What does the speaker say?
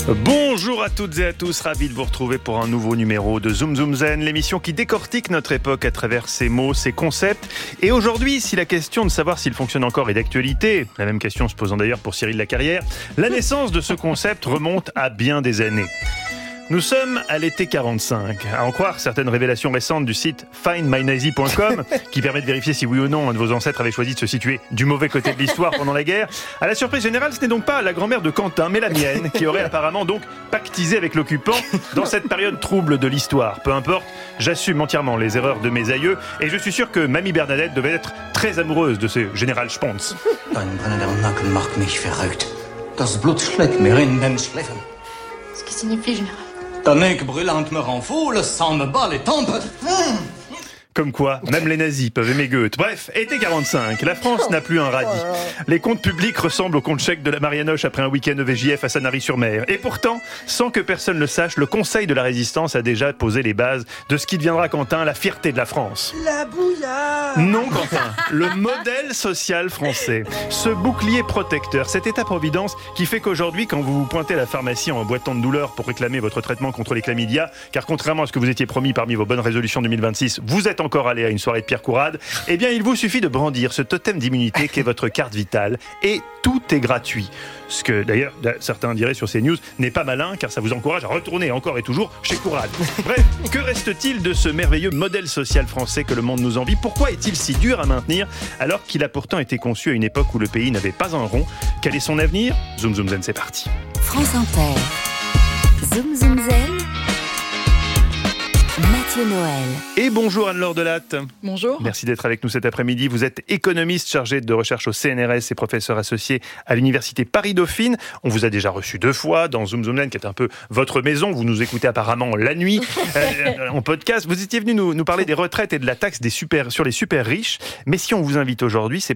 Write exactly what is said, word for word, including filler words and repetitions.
Bonjour à toutes et à tous, ravi de vous retrouver pour un nouveau numéro de Zoom Zoom Zen, l'émission qui décortique notre époque à travers ses mots, ses concepts. Et aujourd'hui, si la question de savoir s'il fonctionne encore est d'actualité, la même question se posant d'ailleurs pour Cyril Lacarrière, la naissance de ce concept remonte à bien des années. Nous sommes à l'été quarante-cinq. À en croire certaines révélations récentes du site find my nazi point com, qui permet de vérifier si oui ou non un de vos ancêtres avait choisi de se situer du mauvais côté de l'histoire pendant la guerre. À la surprise générale, ce n'est donc pas la grand-mère de Quentin, mais la mienne, qui aurait apparemment donc pactisé avec l'occupant dans cette période trouble de l'histoire. Peu importe, j'assume entièrement les erreurs de mes aïeux, et je suis sûr que Mamie Bernadette devait être très amoureuse de ce général Spons. Dein brennender Nacken macht mich verrückt. Das Blut schlägt mir in den Schläfen. Ce qui signifie général. Ta nuque brûlante me rend fou, le sang me bat les tempes. Mmh. Comme quoi, même les nazis peuvent aimer Goethe. Bref, été quarante-cinq, la France n'a plus un radis. Les comptes publics ressemblent aux comptes chèques de la Marianoche après un week-end E V J F à Sanary-sur-Mer. Et pourtant, sans que personne le sache, le Conseil de la Résistance a déjà posé les bases de ce qui deviendra, Quentin, la fierté de la France. La bouillarde. Non, Quentin, le modèle social français. Ce bouclier protecteur, cette état-providence qui fait qu'aujourd'hui, quand vous vous pointez à la pharmacie en boitant de douleur pour réclamer votre traitement contre les chlamydia, car contrairement à ce que vous étiez promis parmi vos bonnes résolutions deux mille vingt-six, vous êtes encore allé à une soirée de Pierre Courade, eh bien il vous suffit de brandir ce totem d'immunité qu'est votre carte vitale et tout est gratuit. Ce que d'ailleurs certains diraient sur CNews n'est pas malin car ça vous encourage à retourner encore et toujours chez Courade. Bref, que reste-t-il de ce merveilleux modèle social français que le monde nous envie ? Pourquoi est-il si dur à maintenir alors qu'il a pourtant été conçu à une époque où le pays n'avait pas un rond ? Quel est son avenir ? Zoom Zoom Zen, c'est parti. France Inter. Zoom Zoom Zen. Mathieu Noël. Et bonjour Anne-Laure Delatte. Bonjour. Merci d'être avec nous cet après-midi. Vous êtes économiste chargé de recherche au C N R S et professeur associé à l'université Paris-Dauphine. On vous a déjà reçu deux fois dans Zoom Zoom Land, qui est un peu votre maison. Vous nous écoutez apparemment la nuit euh, en podcast. Vous étiez venu nous, nous parler des retraites et de la taxe des super, sur les super riches. Mais si on vous invite aujourd'hui, c'est